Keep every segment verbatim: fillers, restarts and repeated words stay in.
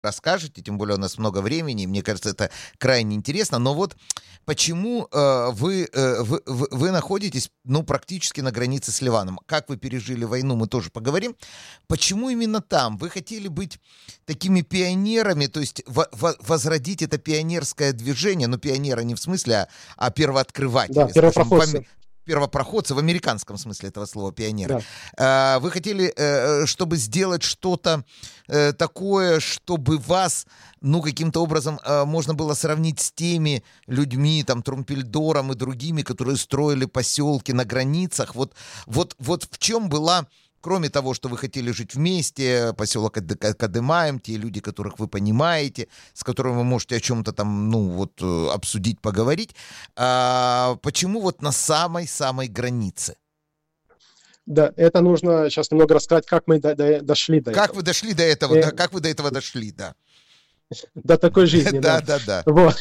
расскажете, тем более у нас много времени, и мне кажется, это крайне интересно. Но вот почему э, вы, э, вы, вы находитесь, ну, практически на границе с Ливаном? Как вы пережили войну, мы тоже поговорим. Почему именно там? Вы хотели быть такими пионерами, то есть в, в, возродить это пионерское движение, ну, пионера не в смысле, а, а первооткрыватели, да, первопроходцы. Первопроходцы в американском смысле этого слова пионеры. Да. Вы хотели, чтобы сделать что-то такое, чтобы вас, ну, каким-то образом можно было сравнить с теми людьми, там, Трумпельдором и другими, которые строили поселки на границах. Вот, вот, вот в чем была... Кроме того, что вы хотели жить вместе, поселок Кадымаем, те люди, которых вы понимаете, с которыми вы можете о чем-то там, ну, вот, обсудить, поговорить. А почему вот на самой-самой границе? Да, это нужно сейчас немного рассказать, как мы до, до, дошли до как этого. Как вы дошли до этого, э... да, как вы до этого дошли, да. До такой жизни, да. Да, да, да. Вот.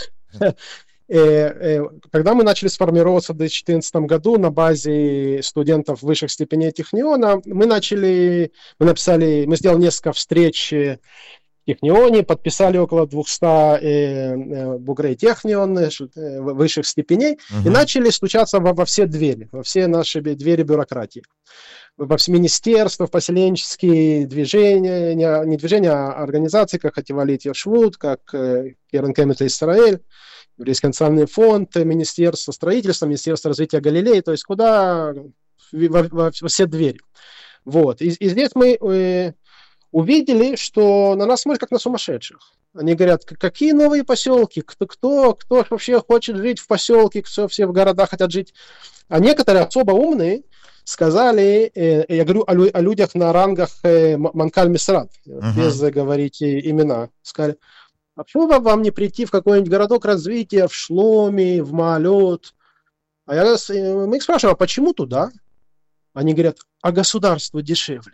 Когда мы начали сформироваться в две тысячи четырнадцатом году на базе студентов высших степеней Техниона, мы начали, мы написали, мы сделали несколько встреч в Технионе, подписали около двухсот бугрей Технион, высших степеней, uh-huh. и начали стучаться во, во все двери, во все наши двери бюрократии. Во все министерства, в поселенческие движения, не, не движения, а организации, как Хативалит Яшвуд, как Керен Кемет Исраэль, Еврейский национальный фонд, Министерство строительства, Министерство развития Галилеи, то есть куда во, во, во все двери. Вот. И, и здесь мы э, увидели, что на нас смотрят как на сумасшедших. Они говорят, какие новые поселки, кто, кто, кто вообще хочет жить в поселке, кто все в городах хотят жить. А некоторые особо умные сказали, э, я говорю о, о людях на рангах э, Манкаль Мисрат, uh-huh. без говорить имена, сказали, а почему вам не прийти в какой-нибудь городок развития, в Шломи, в Маалет? А я, мы их спрашиваем, а почему туда? Они говорят, а государство дешевле.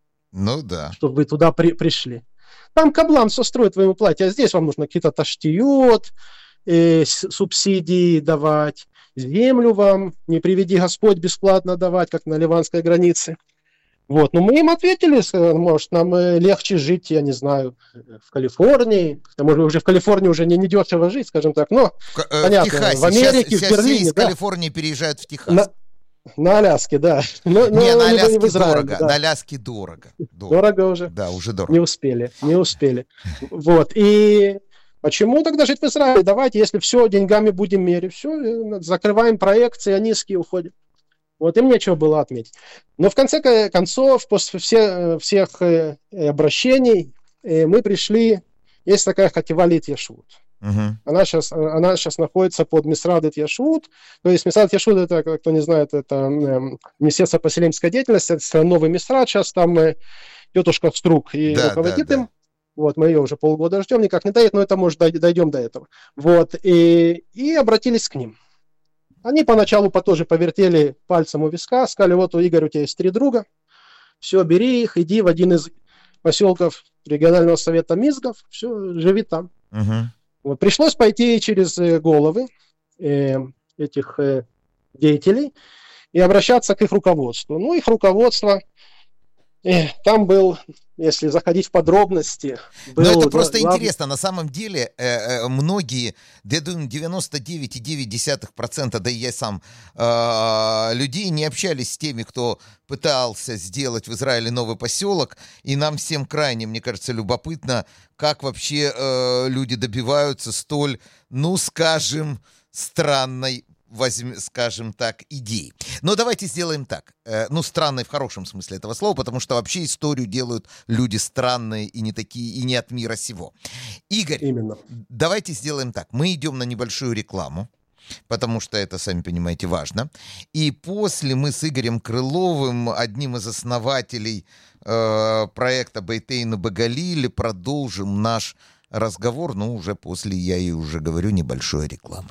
Ну да. Чтобы вы туда при, пришли. Там каблан все строит, вы ему платите, а здесь вам нужно какие-то таштиот, э, субсидии давать, землю вам, не приведи Господь, бесплатно давать, как на ливанской границе. Вот, но мы им ответили, может, нам легче жить, я не знаю, в Калифорнии, может, уже в Калифорнии уже не, не дешево жить, скажем так, но, в, э, понятно, в, Техасе. в Америке, сейчас, в Берлине, сейчас из да. Калифорнии переезжают в Техас. На, на Аляске, да. Но, не, но, на Аляске в Израиле, дорого, да. на Аляске дорого. Дорого. Дорого уже? Да, уже дорого. Не успели, не успели. Вот, и почему тогда жить в Израиле? Давайте, если все, деньгами будем мерить, все, закрываем проекции, а низкие уходят. Вот им нечего было отметить. Но в конце концов, после все, всех обращений, мы пришли, есть такая Хативалит Яшвуд. Uh-huh. Она, сейчас, она сейчас находится под Мисрадет Яшвуд. То есть Мисрадет Яшвуд, это, кто не знает, это Министерство поселенческой деятельности, это новый Мисрад, сейчас там тетушка Струк и да, руководит да, им. Да. Вот, мы ее уже полгода ждем, никак не дает, но это, может, дойдем до этого. Вот, и, и обратились к ним. Они поначалу тоже повертели пальцем у виска, сказали, вот, Игорь, у тебя есть три друга, все, бери их, иди в один из поселков регионального совета Мизгов, все, живи там. Uh-huh. Вот, пришлось пойти через головы э, этих э, деятелей и обращаться к их руководству. Ну, их руководство, э, там был... Если заходить в подробности... Был, Но это просто глав... интересно. На самом деле э, э, многие, я думаю, девяносто девять целых девять десятых процента, да и я сам, э, людей не общались с теми, кто пытался сделать в Израиле новый поселок. И нам всем крайне, мне кажется, любопытно, как вообще э, люди добиваются столь, ну, скажем, странной, возьм, скажем так, идей. Но давайте сделаем так. Э, ну, странной в хорошем смысле этого слова, потому что вообще историю делают люди странные и не такие, и не от мира сего. Игорь, Именно. Давайте сделаем так. Мы идем на небольшую рекламу, потому что это, сами понимаете, важно. И после мы с Игорем Крыловым, одним из основателей э, проекта Бейтейну Бегалиле, продолжим наш разговор, но уже после, я и уже говорю, небольшой рекламы.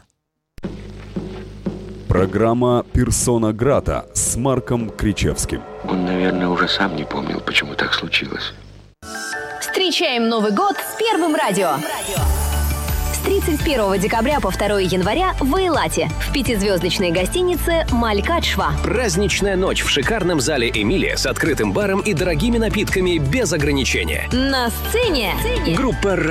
Программа «Персона Грата» с Марком Кричевским. Он, наверное, уже сам не помнил, почему так случилось. Встречаем Новый год с Первым радио. С тридцать первого декабря по второго января в Эйлате в пятизвездочной гостинице «Малькадшва». Праздничная ночь в шикарном зале «Эмилия» с открытым баром и дорогими напитками без ограничения. На сцене группа